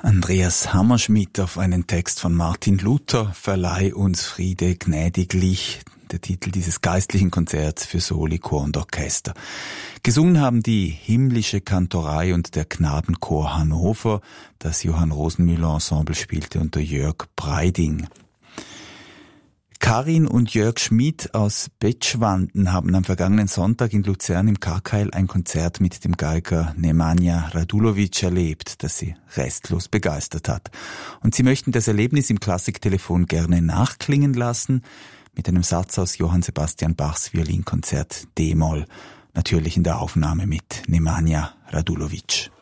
Andreas Hammerschmidt auf einen Text von Martin Luther, Verleih uns Friede gnädiglich, der Titel dieses geistlichen Konzerts für Soli, Chor und Orchester. Gesungen haben die Himmlische Kantorei und der Knabenchor Hannover, das Johann Rosenmüller Ensemble spielte unter Jörg Breiding. Karin und Jörg Schmid aus Betschwanden haben am vergangenen Sonntag in Luzern im Karkeil ein Konzert mit dem Geiger Nemanja Radulovic erlebt, das sie restlos begeistert hat. Und sie möchten das Erlebnis im Klassiktelefon gerne nachklingen lassen, mit einem Satz aus Johann Sebastian Bachs Violinkonzert D-Moll, natürlich in der Aufnahme mit Nemanja Radulovic.